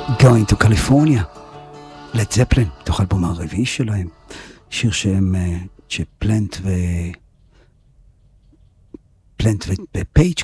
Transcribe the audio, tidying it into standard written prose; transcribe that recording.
Going to California, לד זפלין, תוך אלבום הרביעי שלהם, שיר שפלנט ופייג'